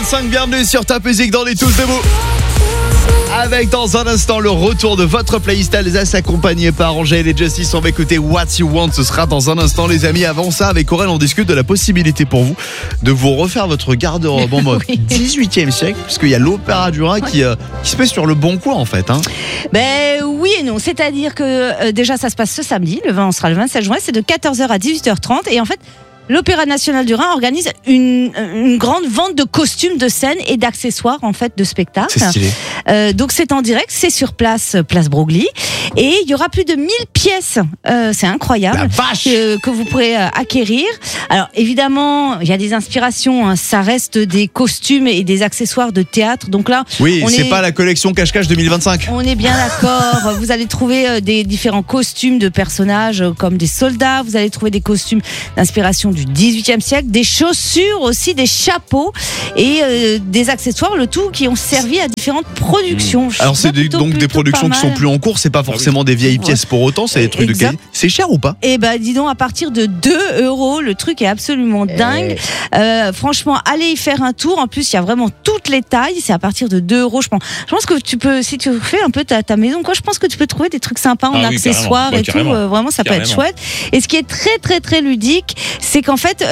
8h25, bienvenue sur Top Music dans les Tous Debout. Avec dans un instant le retour de votre playlist Alsace accompagné par Angèle et Justice. On va écouter What You Want, ce sera dans un instant les amis. Avant ça, avec Aurel, on discute de la possibilité pour vous de vous refaire votre garde-robe en mode 18e siècle, puisqu'il y a l'Opéra du Rhin qui se fait sur le bon coin en fait. Ben oui et non, c'est-à-dire que déjà ça se passe ce samedi, on sera le 27 juin, c'est de 14h à 18h30 et en fait l'Opéra National du Rhin organise une grande vente de costumes de scène et d'accessoires en fait de spectacle. C'est stylé. Donc c'est en direct, c'est sur place Broglie et il y aura plus de 1000 pièces. C'est incroyable. La vache que vous pourrez acquérir. Alors évidemment, il y a des inspirations, hein. Ça reste des costumes et des accessoires de théâtre. Donc là, oui, c'est pas la collection cache-cache 2025. On est bien d'accord. Vous allez trouver des différents costumes de personnages comme des soldats. Vous allez trouver des costumes d'inspiration du 18e siècle, des chaussures aussi, des chapeaux et des accessoires, le tout qui ont servi à différentes productions. Alors c'est donc des productions qui sont plus en cours, c'est pas forcément des vieilles pièces pour autant, c'est des trucs de qualité. C'est cher ou pas ? Eh ben dis donc, à partir de 2€, le truc est absolument dingue. Franchement, allez y faire un tour. En plus, il y a vraiment toutes les tailles. C'est à partir de 2€. Je pense que tu peux, si tu fais un peu ta maison, quoi, je pense que tu peux trouver des trucs sympas en accessoires et tout. Vraiment, ça peut être chouette. Et ce qui est très très très ludique, c'est qu'en fait,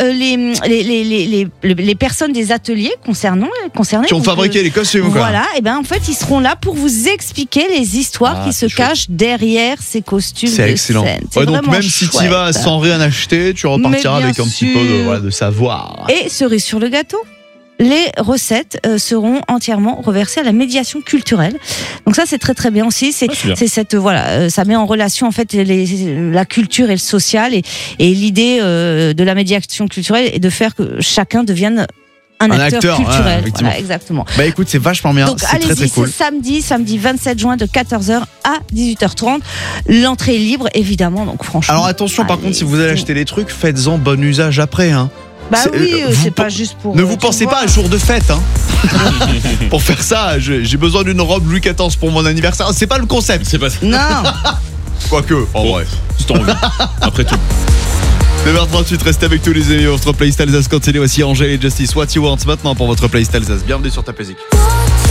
les personnes des ateliers concernées qui ont fabriqué les costumes, voilà, et ben en fait, ils seront là pour vous expliquer les histoires qui se cachent derrière ces costumes. C'est excellent. C'est donc même si tu y vas sans rien acheter, tu repartiras avec un petit peu de savoir. Et cerise sur le gâteau, les recettes seront entièrement reversées à la médiation culturelle. Donc ça c'est très très bien aussi. C'est cette ça met en relation en fait la culture et le social et l'idée de la médiation culturelle est de faire que chacun devienne un acteur culturel. Voilà, exactement. Bah écoute, c'est vachement bien. Donc c'est très très cool. C'est samedi 27 juin de 14h à 18h30. L'entrée est libre évidemment. Donc franchement. Alors attention par contre, si vous allez acheter les trucs, faites-en bon usage après. Bah c'est pas juste pour. Ne vous pensez pas à jour de fête. Pour faire ça, j'ai besoin d'une robe Louis XIV pour mon anniversaire. C'est pas le concept. C'est pas ça. Non. Quoique, en vrai. C'est envie. Après tout. 9h38, restez avec tous les amis. Votre playlist Alsace continue. Voici Angèle et Justice. What You Want maintenant pour votre playlist Alsace. Bienvenue sur Top Music.